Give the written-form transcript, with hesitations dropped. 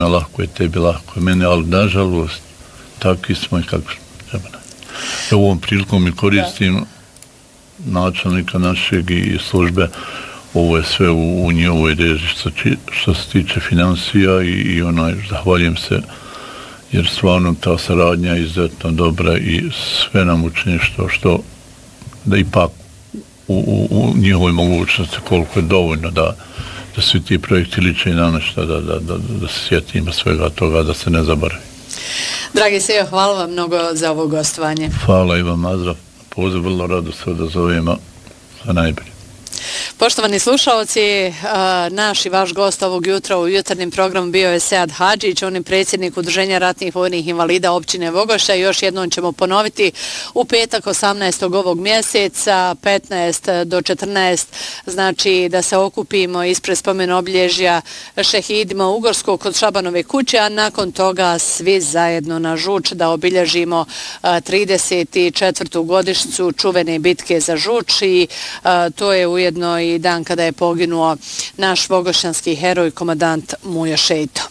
Lahko je tebi, lahko je meni, ali nažalost takvi smo i kako treba. Ovom prilikom mi koristim načelnika našeg i službe. Ovo je sve u njihovoj režiji što se tiče financija i zahvaljujem se jer stvarno ta saradnja je izuzetno dobra i sve nam učini što da ipak u njihovoj mogućnosti koliko je dovoljno da svi ti projekti liče i na nešto da se sjetimo svega toga, da se ne zaboravi. Dragi Sejo, hvala vam mnogo za ovo gostovanje. Hvala i vam, Azra. Poziv, vrlo rado se odazovemo za najbolje. Poštovani slušalci, naš i vaš gost ovog jutra u jutarnjem programu bio je Sead Hadžić, on je predsjednik Udruženja ratnih vojnih invalida općine Vogošća. Još jednom ćemo ponoviti u petak 18. ovog mjeseca 15 do 14, znači da se okupimo ispred spomen obilježja šehidima Ugorskog kod Šabanove kuće, a nakon toga svi zajedno na Žuč da obilježimo 34. godišnjicu čuvene bitke za Žuč i to je ujedno i dan kada je poginuo naš vogošćanski heroj, komandant Mujo Šejto.